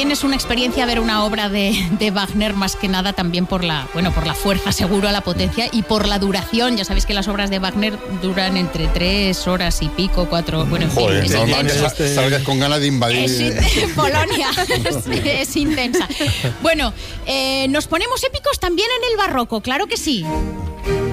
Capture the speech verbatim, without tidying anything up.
también es una experiencia ver una obra de, de Wagner, más que nada también por la, bueno, por la fuerza, seguro, la potencia y por la duración. Ya sabéis que las obras de Wagner duran entre tres horas y pico, cuatro, bueno, en Joder, fin, es normal que intenso. sa- salgas con ganas de invadir. Es, Polonia, es, es intensa. Bueno, eh, nos ponemos épicos también en el barroco, claro que sí.